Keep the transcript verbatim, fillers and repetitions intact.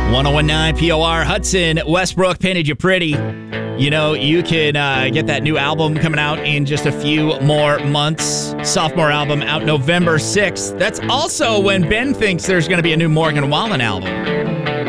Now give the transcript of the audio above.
one oh one point nine P O R Hudson, Westbrook painted you pretty. You know, you can uh, get that new album coming out in just a few more months. Sophomore album out November sixth. That's also when Ben thinks there's going to be a new Morgan Wallen album.